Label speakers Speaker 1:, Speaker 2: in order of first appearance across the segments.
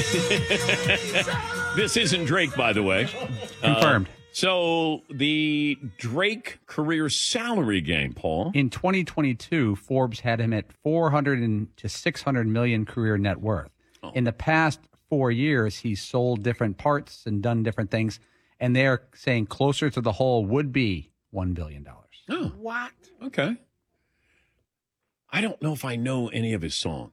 Speaker 1: This isn't Drake, by the way.
Speaker 2: Confirmed.
Speaker 1: So the Drake career salary game, Paul.
Speaker 2: In 2022, Forbes had him at 400 to 600 million career net worth.
Speaker 1: Oh.
Speaker 2: In the past 4 years, he's sold different parts and done different things, and they're saying closer to the whole would be $1 billion.
Speaker 1: Oh, what? Okay. I don't know if I know any of his songs.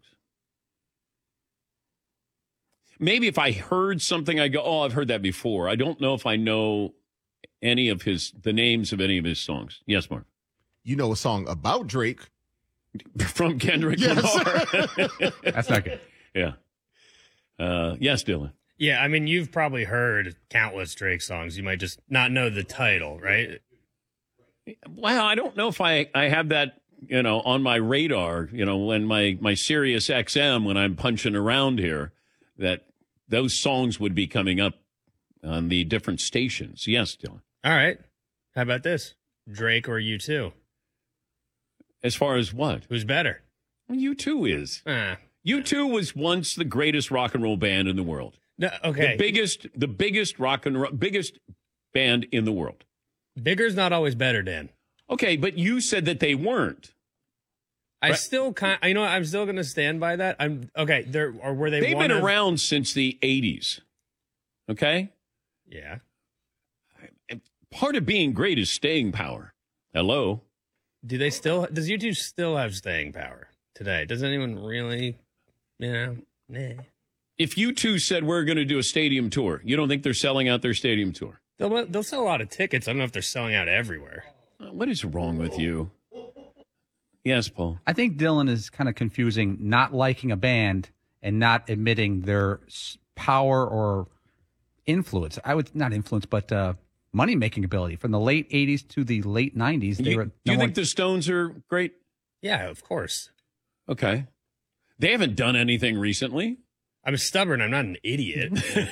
Speaker 1: Maybe if I heard something, I go, oh, I've heard that before. I don't know if I know any of the names of any of his songs. Yes, Mark.
Speaker 3: You know a song about Drake.
Speaker 1: From Kendrick
Speaker 3: Yes.
Speaker 1: Lamar.
Speaker 2: That's not good.
Speaker 1: Yeah. Yes, Dylan.
Speaker 4: Yeah, I mean, you've probably heard countless Drake songs. You might just not know the title, right?
Speaker 1: Well, I don't know if I have that, on my radar, when my Sirius XM, when I'm punching around here, that those songs would be coming up on the different stations. Yes, Dylan.
Speaker 4: All right. How about this? Drake or U2?
Speaker 1: As far as what?
Speaker 4: Who's better?
Speaker 1: Well, U2 is. U2 was once the greatest rock and roll band in the world.
Speaker 4: No, okay.
Speaker 1: The biggest rock and roll, biggest band in the world.
Speaker 4: Bigger's not always better, Dan.
Speaker 1: Okay, but you said that they weren't.
Speaker 4: I still I'm still going to stand by that.
Speaker 1: They've been around since the 80s. Okay?
Speaker 4: Yeah.
Speaker 1: Part of being great is staying power. Hello?
Speaker 4: Does U2 still have staying power today? Does anyone really, nah.
Speaker 1: If U2 said we're going to do a stadium tour, you don't think they're selling out their stadium tour?
Speaker 4: They'll sell a lot of tickets. I don't know if they're selling out everywhere.
Speaker 1: What is wrong with you? Yes, Paul.
Speaker 2: I think Dylan is kind of confusing not liking a band and not admitting their power or influence. I would not influence, but money-making ability. From the late 80s to the late 90s, they were.
Speaker 1: You think the Stones are great?
Speaker 4: Yeah, of course.
Speaker 1: Okay. They haven't done anything recently.
Speaker 4: I'm stubborn. I'm not an idiot.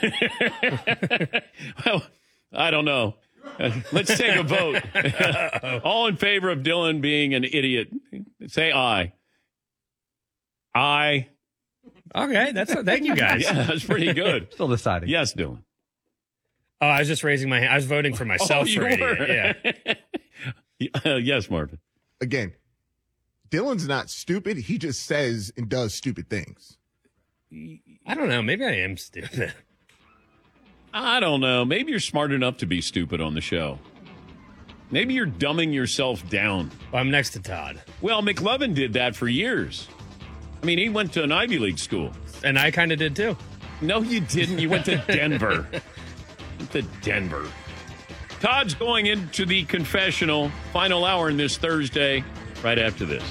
Speaker 1: Well, I don't know. Let's take a vote. All in favor of Dylan being an idiot, say aye. Aye.
Speaker 4: Okay, thank you guys.
Speaker 1: Yeah, that's pretty good.
Speaker 2: Still deciding.
Speaker 1: Yes, Dylan.
Speaker 4: Oh, I was just raising my hand. I was voting for myself for idiot.
Speaker 1: Yeah. Yes, Marvin.
Speaker 3: Again, Dylan's not stupid. He just says and does stupid things.
Speaker 4: I don't know. Maybe I am stupid.
Speaker 1: I don't know. Maybe you're smart enough to be stupid on the show. Maybe you're dumbing yourself down.
Speaker 4: Well, I'm next to Todd.
Speaker 1: Well, McLovin did that for years. I mean, he went to an Ivy League school.
Speaker 4: And I kind of did, too.
Speaker 1: No, you didn't. You went to Denver. Todd's going into the confessional final hour in this Thursday, right after this.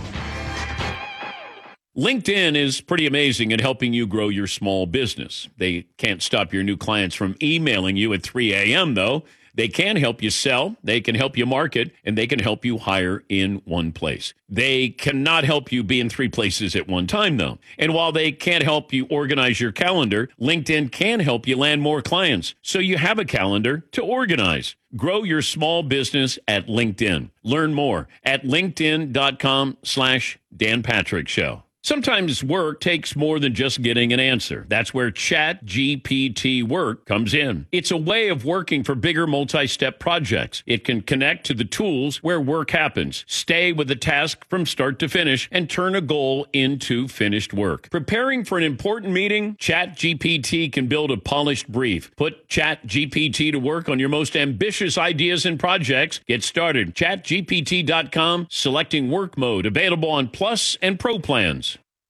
Speaker 1: LinkedIn is pretty amazing at helping you grow your small business. They can't stop your new clients from emailing you at 3 a.m., though. They can help you sell, they can help you market, and they can help you hire in one place. They cannot help you be in 3 places at one time, though. And while they can't help you organize your calendar, LinkedIn can help you land more clients so you have a calendar to organize. Grow your small business at LinkedIn. Learn more at linkedin.com/Dan Patrick Show. Sometimes work takes more than just getting an answer. That's where ChatGPT Work comes in. It's a way of working for bigger multi-step projects. It can connect to the tools where work happens, stay with the task from start to finish, and turn a goal into finished work. Preparing for an important meeting? ChatGPT can build a polished brief. Put ChatGPT to work on your most ambitious ideas and projects. Get started. ChatGPT.com, selecting work mode, available on Plus and Pro plans.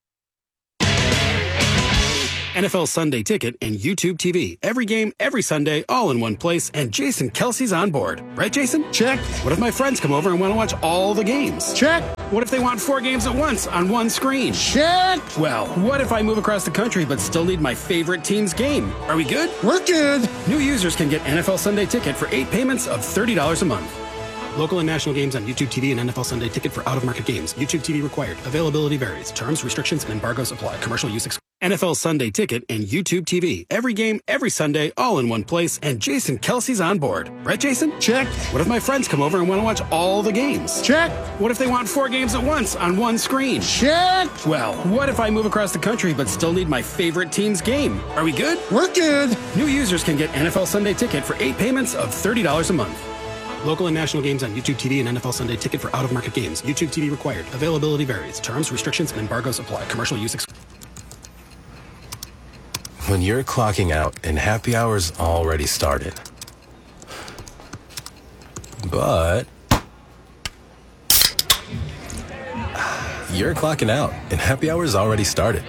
Speaker 5: NFL Sunday Ticket and YouTube TV. Every game, every Sunday, all in one place, and Jason Kelsey's on board. Right, Jason?
Speaker 6: Check.
Speaker 5: What if my friends come over and want to watch all the games?
Speaker 6: Check.
Speaker 5: What if they want 4 games at once on one screen?
Speaker 6: Check.
Speaker 5: Well, what if I move across the country but still need my favorite team's game? Are we good?
Speaker 6: We're good.
Speaker 5: New users can get NFL Sunday Ticket for 8 payments of $30 a month. Local and national games on YouTube TV and NFL Sunday Ticket for out-of-market games. YouTube TV required. Availability varies. Terms, restrictions, and embargoes apply. Commercial use excluded. NFL Sunday Ticket, and YouTube TV. Every game, every Sunday, all in one place, and Jason Kelsey's on board. Right, Jason?
Speaker 3: Check.
Speaker 5: What if my friends come over and want to watch all the games?
Speaker 3: Check.
Speaker 5: What if they want 4 games at once on one screen?
Speaker 3: Check.
Speaker 5: Well, what if I move across the country but still need my favorite team's game? Are we good?
Speaker 3: We're good.
Speaker 5: New users can get NFL Sunday Ticket for 8 payments of $30 a month. Local and national games on YouTube TV and NFL Sunday Ticket for out-of-market games. YouTube TV required. Availability varies. Terms, restrictions, and embargoes apply. Commercial use excluded.
Speaker 6: When you're clocking out and happy hour's already started. But you're clocking out and happy hour's already started.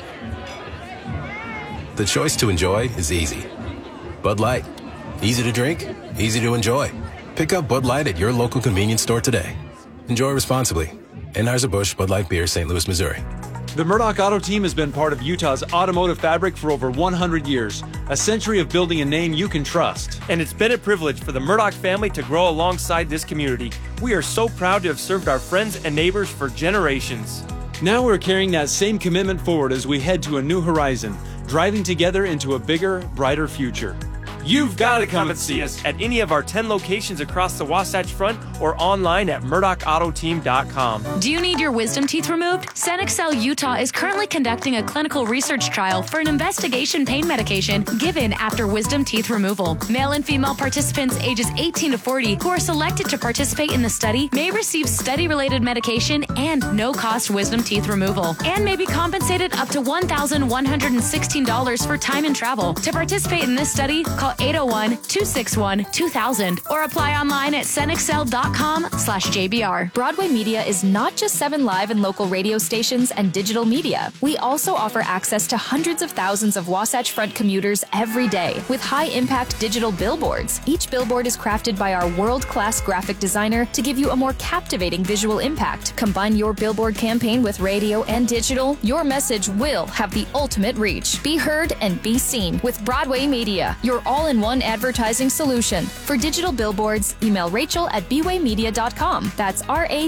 Speaker 6: The choice to enjoy is easy. Bud Light. Easy to drink, easy to enjoy. Pick up Bud Light at your local convenience store today. Enjoy responsibly. Anheuser-Busch Bud Light Beer, St. Louis, Missouri.
Speaker 7: The Murdoch Auto Team has been part of Utah's automotive fabric for over 100 years, a century of building a name you can trust.
Speaker 8: And it's been a privilege for the Murdoch family to grow alongside this community. We are so proud to have served our friends and neighbors for generations.
Speaker 7: Now we're carrying that same commitment forward as we head to a new horizon, driving together into a bigger, brighter future.
Speaker 8: You've got to come and see us at any of our 10 locations across the Wasatch Front or online at MurdochAutoTeam.com.
Speaker 9: Do you need your wisdom teeth removed? Senexcel Utah is currently conducting a clinical research trial for an investigation pain medication given after wisdom teeth removal. Male and female participants ages 18 to 40 who are selected to participate in the study may receive study-related medication and no-cost wisdom teeth removal, and may be compensated up to $1,116 for time and travel. To participate in this study, call 801-261-2000 or apply online at senexcel.com/JBR.
Speaker 10: Broadway Media is not just 7 live and local radio stations and digital media. We also offer access to hundreds of thousands of Wasatch Front commuters every day with high-impact digital billboards. Each billboard is crafted by our world-class graphic designer to give you a more captivating visual impact. Combine your billboard campaign with radio and digital, your message will have the ultimate reach. Be heard and be seen with Broadway Media, your all-in-one advertising solution. For digital billboards, email Rachel at bwaymedia.com. That's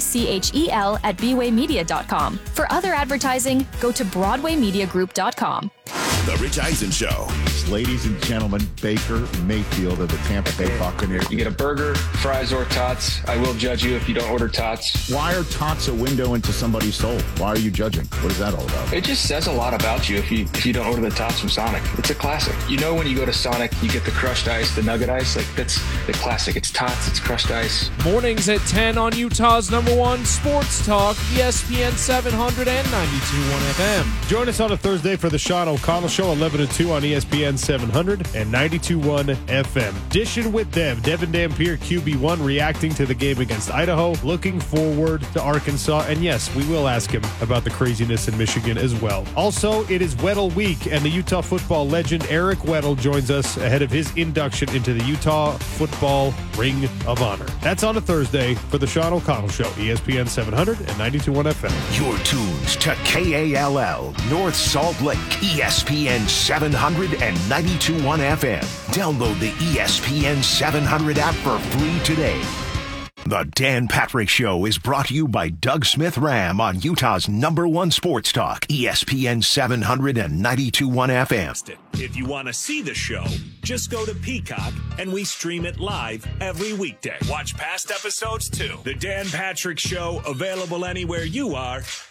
Speaker 10: RACHEL at bwaymedia.com. For other advertising, go to BroadwayMediaGroup.com.
Speaker 11: The Rich Eisen Show.
Speaker 12: Ladies and gentlemen, Baker Mayfield of the Tampa Bay Buccaneers.
Speaker 13: You get a burger, fries, or tots. I will judge you if you don't order tots.
Speaker 12: Why are tots a window into somebody's soul? Why are you judging? What is that all about?
Speaker 13: It just says a lot about you if you don't order the tots from Sonic. It's a classic. You know, when you go to Sonic, you get the crushed ice, the nugget ice. Like, that's the classic. It's tots, it's crushed ice.
Speaker 14: Mornings at 10 on Utah's #1 sports talk, ESPN 700 and 92.1 FM.
Speaker 15: Join us on a Thursday for the Sean O'Connell Show, 11 to 2 on ESPN 700 and 92.1 FM. Dishing with them, Devin Dampier, QB1, reacting to the game against Idaho, looking forward to Arkansas, and yes, we will ask him about the craziness in Michigan as well. Also, it is Weddle Week, and the Utah football legend Eric Weddle joins us ahead of his induction into the Utah Football Ring of Honor. That's on a Thursday for the Sean O'Connell Show, ESPN 700 and 92.1 FM.
Speaker 11: You're tuned to KALL, North Salt Lake, ESPN 700 and 92.1 FM. Download the ESPN 700 app for free today. The Dan Patrick Show is brought to you by Doug Smith Ram on Utah's #1 sports talk, ESPN 700 and 92.1 FM.
Speaker 16: If you want to see the show, just go to Peacock and we stream it live every weekday. Watch past episodes too. The Dan Patrick Show, available anywhere you are